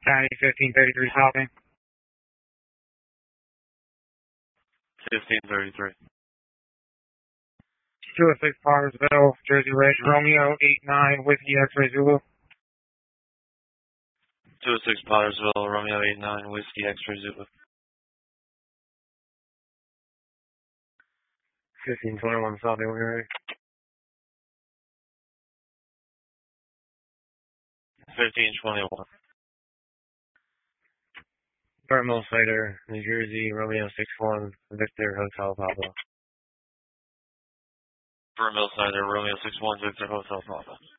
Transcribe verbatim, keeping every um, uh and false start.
County fifteen thirty-three stopping. fifteen thirty-three. two oh six Pottersville, Jersey Ridge, Romeo eight nine, Whiskey X-Ray Zulu. two oh six Pottersville, Romeo eight nine, Whiskey X-Ray Zulu. fifteen twenty-one stopping, we're ready. fifteen twenty-one. Terminal Cider, New Jersey, Romeo six one, Victor Hotel Papa. Vermil Cider, Romeo six one, Victor Hotel Papa.